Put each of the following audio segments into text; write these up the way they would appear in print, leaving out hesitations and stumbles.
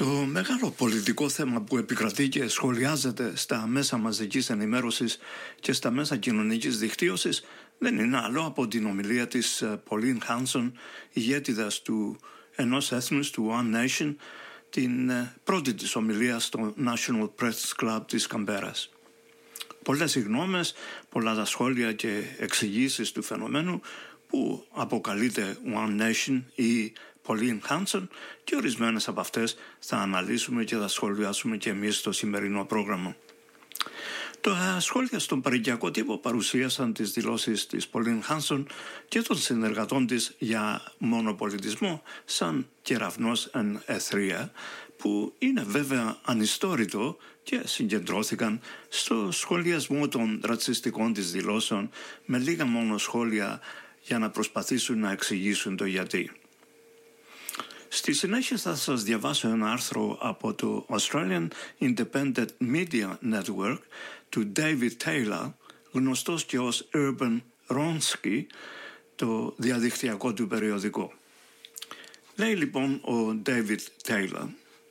Το μεγάλο πολιτικό θέμα που επικρατεί και σχολιάζεται στα μέσα μαζικής ενημέρωσης και στα μέσα κοινωνικής δικτύωσης δεν είναι άλλο από την ομιλία της Pauline Hanson, ηγέτιδας του ενός έθνους, του One Nation, την πρώτη της ομιλία στο National Press Club της Καμπέρας. Πολλές οι γνώμες, πολλά τα σχόλια και εξηγήσεις του φαινομένου που αποκαλείται One Nation ή Pauline Hanson, και ορισμένες από αυτές θα αναλύσουμε και θα σχολιάσουμε και εμείς στο σημερινό πρόγραμμα. Τα σχόλια στον παροικιακό τύπο παρουσίασαν τις δηλώσεις της Pauline Hanson και των συνεργατών της για μονοπολιτισμό σαν κεραυνός εν αιθρία, που είναι βέβαια ανιστόρητο, και συγκεντρώθηκαν στο σχολιασμό των ρατσιστικών της δηλώσεων με λίγα μόνο σχόλια για να προσπαθήσουν να εξηγήσουν το γιατί. Στη συνέχεια θα σας διαβάσω ένα άρθρο από το Australian Independent Media Network του David Taylor, γνωστός και ως Urban Wronski, το διαδικτυακό του περιοδικό. Λέει λοιπόν ο David Taylor: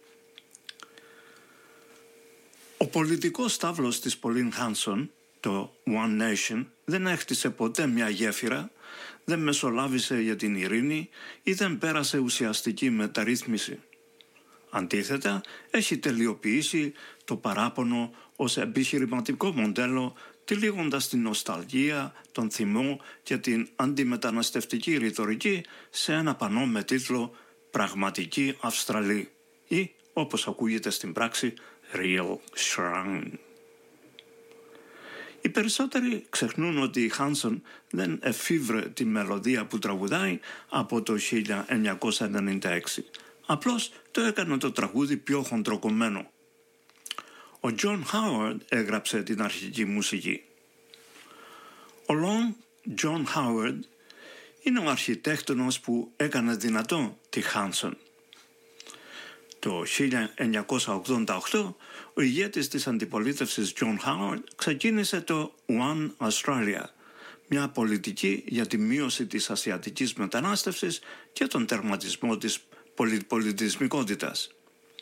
ο πολιτικός στάβλος της Pauline Hanson, το One Nation, δεν έχτισε ποτέ μια γέφυρα, δεν μεσολάβησε για την ειρήνη ή δεν πέρασε ουσιαστική μεταρρύθμιση. Αντίθετα, έχει τελειοποιήσει το παράπονο ως επιχειρηματικό μοντέλο, τυλίγοντας την νοσταλγία, τον θυμό και την αντιμεταναστευτική ρητορική σε ένα πανό με τίτλο «Πραγματική Αυστραλή» ή, όπως ακούγεται στην πράξη, «Real Shrine». Οι περισσότεροι ξεχνούν ότι η Hanson δεν εφήβρε τη μελωδία που τραγουδάει από το 1996. Απλώς το έκανε το τραγούδι πιο χοντροκομμένο. Ο John Howard έγραψε την αρχική μουσική. Ο Long John Howard είναι ο αρχιτέκτονος που έκανε δυνατό τη Hanson. Το 1988, ο ηγέτης της αντιπολίτευσης John Howard ξεκίνησε το One Australia, μια πολιτική για τη μείωση της ασιατικής μετανάστευσης και τον τερματισμό της πολυπολιτισμικότητας.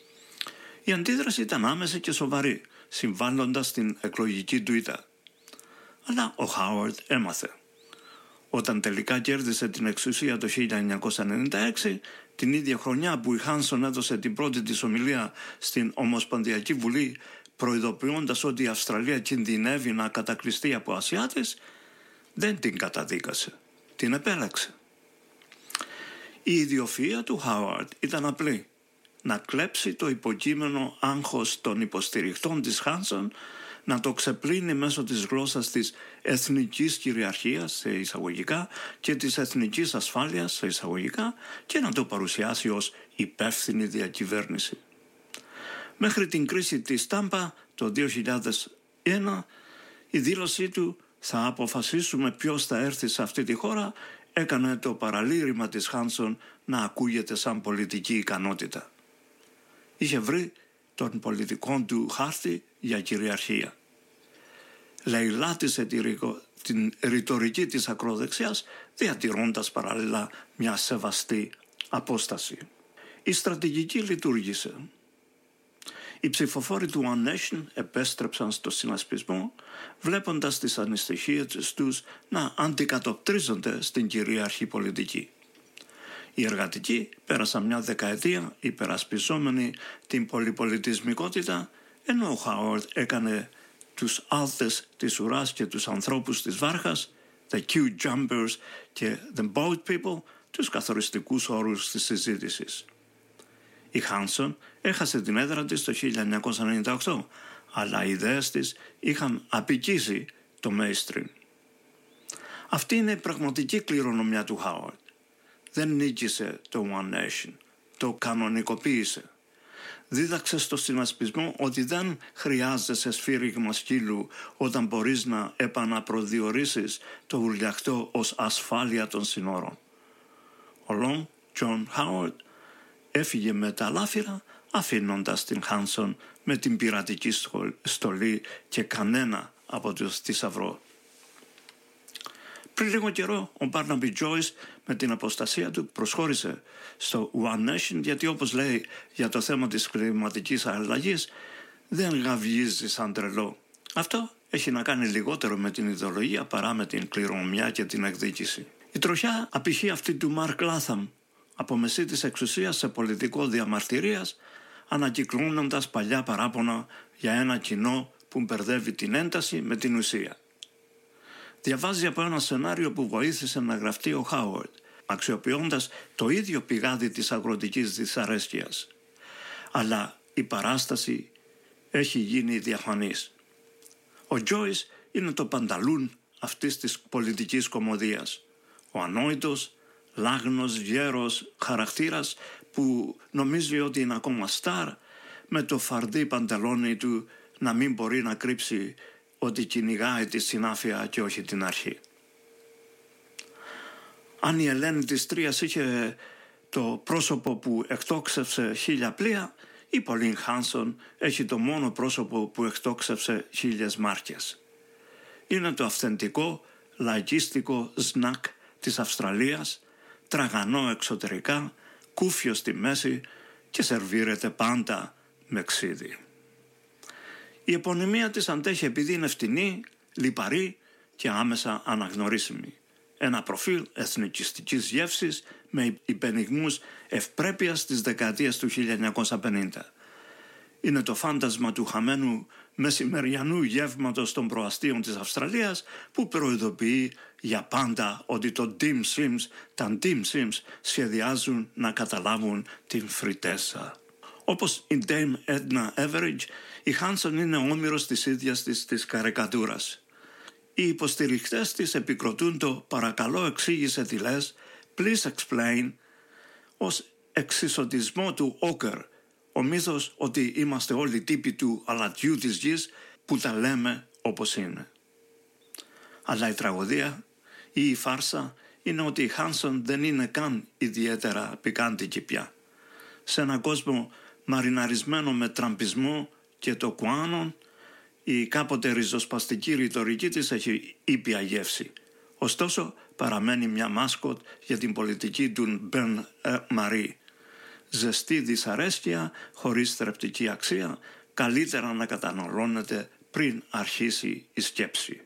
Η αντίδραση ήταν άμεση και σοβαρή, συμβάλλοντας στην εκλογική του ήττα. Αλλά ο Howard έμαθε. Όταν τελικά κέρδισε την εξουσία το 1996, την ίδια χρονιά που η Hanson έδωσε την πρώτη της ομιλία στην Ομοσπονδιακή Βουλή, προειδοποιώντας ότι η Αυστραλία κινδυνεύει να κατακλειστεί από Ασιάτες, δεν την καταδίκασε, την επέλεξε. Η ιδιοφυΐα του Howard ήταν απλή: να κλέψει το υποκείμενο άγχος των υποστηριχτών της Hanson, να το ξεπλύνει μέσω της γλώσσας της εθνικής κυριαρχίας, σε εισαγωγικά, και της εθνικής ασφάλειας, σε εισαγωγικά, και να το παρουσιάσει ως υπεύθυνη διακυβέρνηση. Μέχρι την κρίση της Τάμπα το 2001, η δήλωσή του «θα αποφασίσουμε ποιος θα έρθει σε αυτή τη χώρα» έκανε το παραλήρημα της Hanson να ακούγεται σαν πολιτική ικανότητα. Είχε βρει τον πολιτικό του χάρτη για κυριαρχία. Λαιλάτισε την ρητορική της ακροδεξιάς, διατηρώντας παράλληλα μια σεβαστή απόσταση. Η στρατηγική λειτουργήσε. Οι ψηφοφόροι του One Nation επέστρεψαν στο συνασπισμό, βλέποντας τις ανησυχίες τους να αντικατοπτρίζονται στην κυρίαρχη πολιτική. Οι εργατικοί πέρασαν μια δεκαετία υπερασπιζόμενοι την πολυπολιτισμικότητα, ενώ ο Howard έκανε τους άλτες της ουράς και τους ανθρώπους της βάρχας, the queue jumpers και the boat people, τους καθοριστικούς όρους της συζήτησης. Η Hanson έχασε την έδρα της το 1998, αλλά οι ιδέες της είχαν απικήσει το mainstream. Αυτή είναι η πραγματική κληρονομιά του Howard. Δεν νίκησε το One Nation, το κανονικοποίησε. Δίδαξε στο συνασπισμό ότι δεν χρειάζεσαι σφύριγμα σκύλου όταν μπορείς να επαναπροδιορίσεις το ουρλιαχτό ως ασφάλεια των συνόρων. Ο Long John Howard έφυγε με τα λάφυρα, αφήνοντας την Hanson με την πειρατική στολή και κανένα από το θησαυρό. Πριν λίγο καιρό, ο Barnaby Joyce με την αποστασία του προσχώρησε στο One Nation, γιατί όπως λέει για το θέμα της κλιματικής αλλαγής δεν γαβγίζει σαν τρελό. Αυτό έχει να κάνει λιγότερο με την ιδεολογία παρά με την κληρονομιά και την εκδίκηση. Η τροχιά απηχεί αυτή του Μαρκ Λάθαμ, από μεσή της εξουσίας σε πολιτικό διαμαρτυρίας, ανακυκλώνοντας παλιά παράπονα για ένα κοινό που μπερδεύει την ένταση με την ουσία. Διαβάζει από ένα σενάριο που βοήθησε να γραφτεί ο Χάουαρντ, αξιοποιώντας το ίδιο πηγάδι της αγροτικής δυσαρέσκειας. Αλλά η παράσταση έχει γίνει διαφανής. Ο Τζόις είναι το πανταλούν αυτής της πολιτικής κωμωδίας. Ο ανόητος, λάγνος, γέρος χαρακτήρας που νομίζει ότι είναι ακόμα στάρ, με το φαρδί παντελόνι του να μην μπορεί να κρύψει ότι κυνηγάει τη συνάφεια και όχι την αρχή. Αν η Ελένη της Τρίας είχε το πρόσωπο που εκτόξευσε 1000 πλοία, η Πολίν Χάνσον έχει το μόνο πρόσωπο που εκτόξευσε 1000 μάρκες. Είναι το αυθεντικό, λαϊκίστικο σνακ της Αυστραλίας, τραγανό εξωτερικά, κούφιο στη μέση και σερβίρεται πάντα με ξύδι. Η επωνυμία της αντέχει επειδή είναι φτηνή, λιπαρή και άμεσα αναγνωρίσιμη. Ένα προφίλ εθνικιστικής γεύσης με υπενιγμούς ευπρέπειας της δεκαετίας του 1950. Είναι το φάντασμα του χαμένου μεσημεριανού γεύματος των προαστίων της Αυστραλίας που προειδοποιεί για πάντα ότι τα Dim Sims σχεδιάζουν να καταλάβουν την φριτέσα. Όπως η Dame Edna Everage, η Χάνσον είναι όμηρος της ίδιας της καρικατούρας. Οι υποστηριχτές της επικροτούν το «παρακαλώ εξήγησε τι λες», «please explain», ως εξισωτισμό του όκερ, ο μύθος ότι είμαστε όλοι τύποι του αλατιού της γης που τα λέμε όπως είναι. Αλλά η τραγωδία ή η φάρσα είναι ότι η Χάνσον δεν είναι καν ιδιαίτερα πικάντικη πια. Σε έναν κόσμο μαριναρισμένο με τραμπισμό και το κουάνον, η κάποτε ριζοσπαστική ρητορική της έχει ήπια γεύση. Ωστόσο παραμένει μια μάσκοτ για την πολιτική του Μπεν Μαρί. Ζεστή δυσαρέσκεια χωρίς θρεπτική αξία, καλύτερα να καταναλώνεται πριν αρχίσει η σκέψη.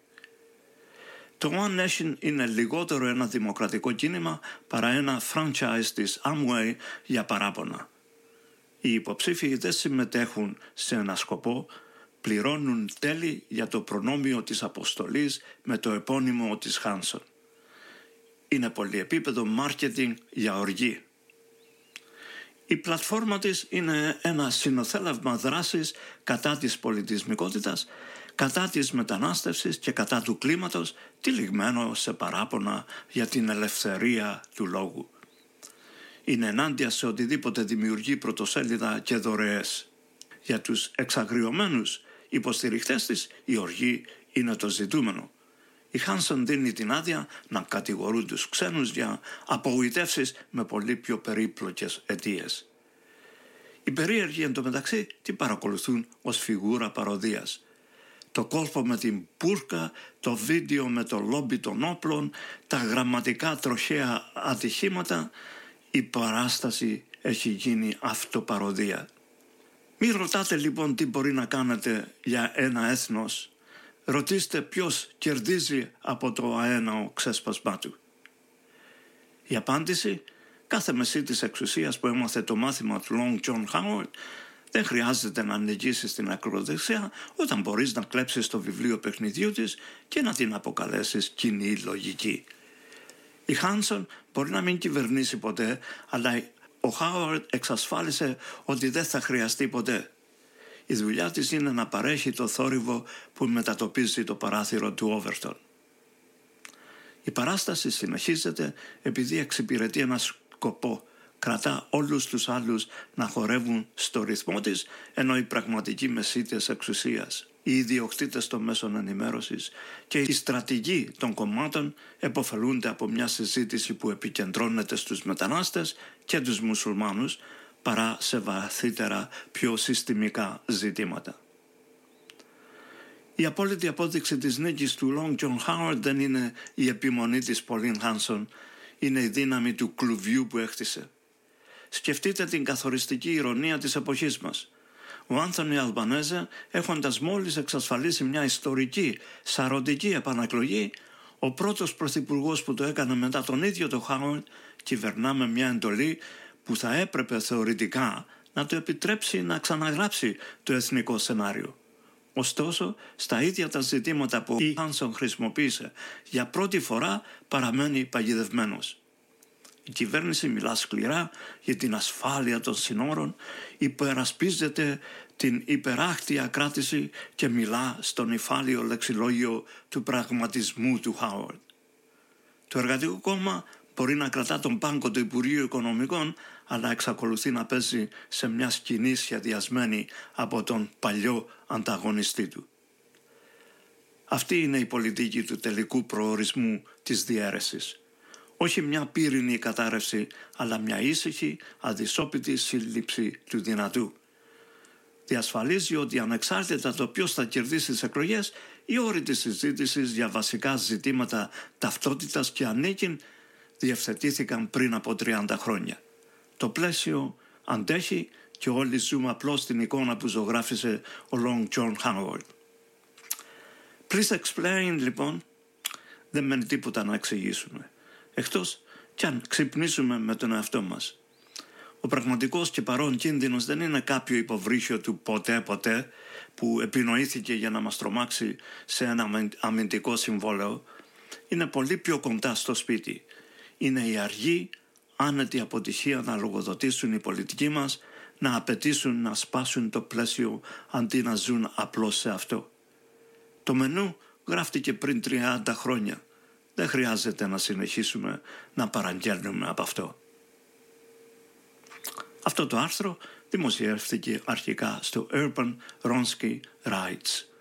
Το One Nation είναι λιγότερο ένα δημοκρατικό κίνημα παρά ένα franchise της Amway για παράπονα. Οι υποψήφοι δεν συμμετέχουν σε ένα σκοπό, πληρώνουν τέλη για το προνόμιο της αποστολής με το επώνυμο της Χάνσον. Είναι πολυεπίπεδο μάρκετινγκ για οργή. Η πλατφόρμα της είναι ένα συνοθέλευμα δράσης κατά της πολιτισμικότητας, κατά της μετανάστευσης και κατά του κλίματος, τυλιγμένο σε παράπονα για την ελευθερία του λόγου. Είναι ενάντια σε οτιδήποτε δημιουργεί πρωτοσέλιδα και δωρεές. Για τους εξαγριωμένους υποστηριχτές της η οργή είναι το ζητούμενο. Η Χάνσον δίνει την άδεια να κατηγορούν τους ξένους για απογοητεύσεις με πολύ πιο περίπλοκες αιτίες. Οι περίεργοι εντωμεταξύ την παρακολουθούν ως φιγούρα παροδίας. Το κόλπο με την πούρκα, το βίντεο με το λόμπι των όπλων, τα γραμματικά τροχαία ατυχήματα, η παράσταση έχει γίνει αυτοπαροδία. Μη ρωτάτε λοιπόν τι μπορεί να κάνετε για ένα έθνος. Ρωτήστε ποιος κερδίζει από το αέναο ξέσπασμά του. Η απάντηση, κάθε μεσή της εξουσίας που έμαθε το μάθημα του Long John Howard, δεν χρειάζεται να νικήσεις την ακροδεξιά όταν μπορείς να κλέψεις το βιβλίο παιχνιδιού της και να την αποκαλέσεις κοινή λογική. Η Χάνσον μπορεί να μην κυβερνήσει ποτέ, αλλά ο Χάουαρντ εξασφάλισε ότι δεν θα χρειαστεί ποτέ. Η δουλειά της είναι να παρέχει το θόρυβο που μετατοπίζει το παράθυρο του Όβερτον. Η παράσταση συνεχίζεται επειδή εξυπηρετεί ένα σκοπό. Κρατά όλους τους άλλους να χορεύουν στο ρυθμό της, ενώ οι πραγματικοί μεσίτες εξουσίας, οι ιδιοκτήτες των μέσων ενημέρωσης και οι στρατηγοί των κομμάτων επωφελούνται από μια συζήτηση που επικεντρώνεται στους μετανάστες και τους μουσουλμάνους παρά σε βαθύτερα πιο συστημικά ζητήματα. Η απόλυτη απόδειξη της νίκης του Long John Howard δεν είναι η επιμονή της Pauline Hanson, είναι η δύναμη του κλουβιού που έχτισε. Σκεφτείτε την καθοριστική ηρωνία της εποχής μας. Ο Άνθονι Αλμπανέζε, έχοντας μόλις εξασφαλίσει μια ιστορική, σαρωτική επανακλογή, ο πρώτος πρωθυπουργός που το έκανε μετά τον ίδιο το Χάουαρντ, κυβερνά με μια εντολή που θα έπρεπε θεωρητικά να το επιτρέψει να ξαναγράψει το εθνικό σενάριο. Ωστόσο, στα ίδια τα ζητήματα που η Χάνσον χρησιμοποίησε για πρώτη φορά παραμένει παγιδευμένος. Η κυβέρνηση μιλά σκληρά για την ασφάλεια των συνόρων, υπερασπίζεται την υπεράχτια κράτηση και μιλά στον υφάλιο λεξιλόγιο του πραγματισμού του Χάουαρντ. Το Εργατικό Κόμμα μπορεί να κρατά τον πάγκο του Υπουργείου Οικονομικών, αλλά εξακολουθεί να παίζει σε μια σκηνή σχεδιασμένη από τον παλιό ανταγωνιστή του. Αυτή είναι η πολιτική του τελικού προορισμού της διαίρεσης. Όχι μια πύρινη κατάρρευση, αλλά μια ήσυχη, αδυσόπιτη σύλληψη του δυνατού. Διασφαλίζει ότι ανεξάρτητα το ποιος θα κερδίσει τις εκλογές, οι όροι της συζήτησης για βασικά ζητήματα ταυτότητας και ανήκειν διευθετήθηκαν πριν από 30 χρόνια. Το πλαίσιο αντέχει και όλοι ζούμε απλώς την εικόνα που ζωγράφισε ο Long John Howard. Please explain, λοιπόν, δεν μένει τίποτα να εξηγήσουμε. Εκτός κι αν ξυπνήσουμε με τον εαυτό μας. Ο πραγματικός και παρόν κίνδυνος δεν είναι κάποιο υποβρύχιο του ποτέ που επινοήθηκε για να μας τρομάξει σε ένα αμυντικό συμβόλαιο. Είναι πολύ πιο κοντά στο σπίτι. Είναι η αργή, άνετη αποτυχία να λογοδοτήσουν οι πολιτικοί μας, να απαιτήσουν να σπάσουν το πλαίσιο αντί να ζουν απλώς σε αυτό. Το μενού γράφτηκε πριν 30 χρόνια. Δεν χρειάζεται να συνεχίσουμε να παραγγέλνουμε από αυτό. Αυτό το άρθρο δημοσιεύτηκε αρχικά στο Urban Ronsky Rights.